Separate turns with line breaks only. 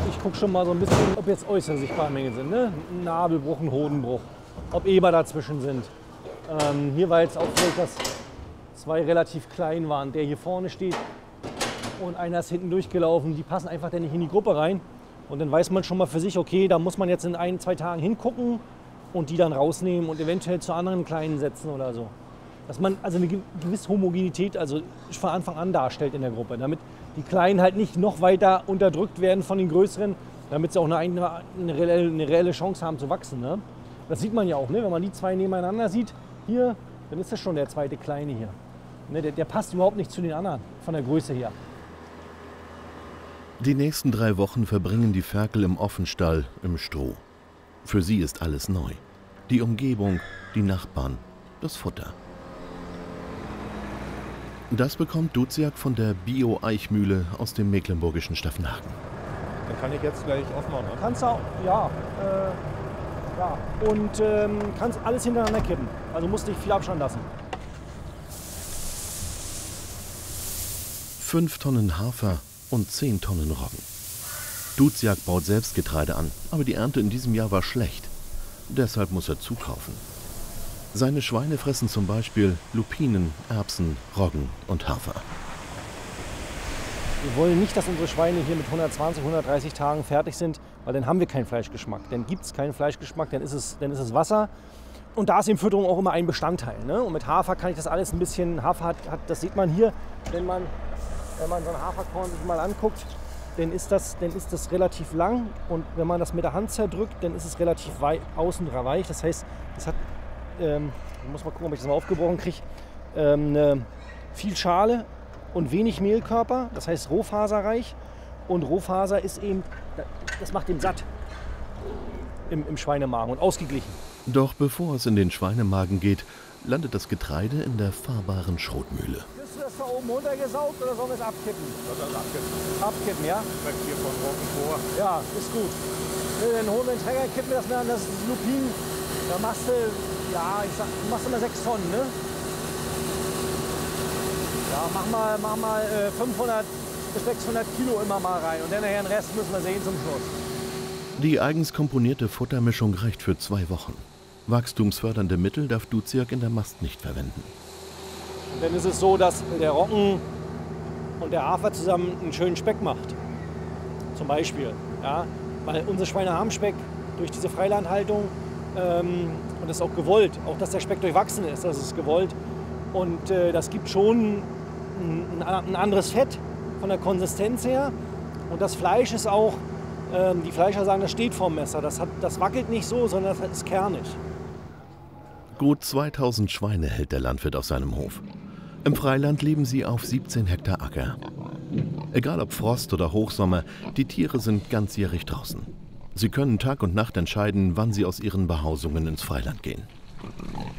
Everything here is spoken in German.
Ich gucke schon mal so ein bisschen, ob jetzt äußere Sichtbarmängeln sind. Ne? Ein Nabelbruch, ein Hodenbruch, ob Eber dazwischen sind. Hier war jetzt auffällig, dass zwei relativ klein waren. Der hier vorne steht und einer ist hinten durchgelaufen. Die passen einfach nicht in die Gruppe rein. Und dann weiß man schon mal für sich, okay, da muss man jetzt in 1, 2 Tagen hingucken und die dann rausnehmen und eventuell zu anderen Kleinen setzen oder so. Dass man also eine gewisse Homogenität also von Anfang an darstellt in der Gruppe, damit die Kleinen halt nicht noch weiter unterdrückt werden von den Größeren, damit sie auch eine reelle Chance haben zu wachsen. Ne? Das sieht man ja auch, ne? Wenn man die zwei nebeneinander sieht, hier, dann ist das schon der zweite Kleine hier. Ne? Der passt überhaupt nicht zu den anderen, von der Größe her.
Die nächsten 3 Wochen verbringen die Ferkel im Offenstall im Stroh. Für sie ist alles neu. Die Umgebung, die Nachbarn, das Futter. Das bekommt Duziak von der Bio-Eichmühle aus dem mecklenburgischen Staffenhagen.
Dann kann ich jetzt gleich aufmachen, ne?
Kannst du auch, ja. Und kannst alles hintereinander kippen. Also musst nicht viel Abstand lassen.
5 Tonnen Hafer und 10 Tonnen Roggen. Duziak baut selbst Getreide an, aber die Ernte in diesem Jahr war schlecht. Deshalb muss er zukaufen. Seine Schweine fressen zum Beispiel Lupinen, Erbsen, Roggen und Hafer.
Wir wollen nicht, dass unsere Schweine hier mit 120, 130 Tagen fertig sind, weil dann haben wir keinen Fleischgeschmack. Dann gibt es keinen Fleischgeschmack, dann ist es Wasser. Und da ist in Fütterung auch immer ein Bestandteil. Ne? Und mit Hafer kann ich das alles ein bisschen, Hafer das sieht man hier, wenn man so ein Haferkorn sich mal anguckt, dann ist das relativ lang. Und wenn man das mit der Hand zerdrückt, dann ist es relativ außen weich. Das heißt, das hat, ich muss mal gucken, ob ich das mal aufgebrochen kriege, viel Schale und wenig Mehlkörper. Das heißt rohfaserreich. Und Rohfaser ist eben, das macht ihn satt im Schweinemagen und ausgeglichen.
Doch bevor es in den Schweinemagen geht, landet das Getreide in der fahrbaren Schrotmühle.
Ist das da oben runtergesaugt oder sollen wir es abkippen?
Das ist abkippen.
Abkippen, ja?
Direkt hier von Roggen vor.
Ja, ist gut. Dann holen wir den Träger, kippen wir das mal an das Lupin. Da machst du, ja, du machst immer 6 Tonnen, ne? Ja, mach mal 500 bis 600 Kilo immer mal rein. Und dann nachher den Rest müssen wir sehen zum Schluss.
Die eigens komponierte Futtermischung reicht für 2 Wochen. Wachstumsfördernde Mittel darf Duziak in der Mast nicht verwenden.
Und dann ist es so, dass der Roggen und der Hafer zusammen einen schönen Speck macht. Zum Beispiel. Ja? Weil unsere Schweine haben Speck durch diese Freilandhaltung. Und das ist auch gewollt. Auch dass der Speck durchwachsen ist, das ist gewollt. Und das gibt schon ein anderes Fett von der Konsistenz her. Und das Fleisch ist auch, die Fleischer sagen, das steht vorm Messer. Das wackelt nicht so, sondern das ist kernig.
Gut 2000 Schweine hält der Landwirt auf seinem Hof. Im Freiland leben sie auf 17 Hektar Acker. Egal ob Frost oder Hochsommer, die Tiere sind ganzjährig draußen. Sie können Tag und Nacht entscheiden, wann sie aus ihren Behausungen ins Freiland gehen.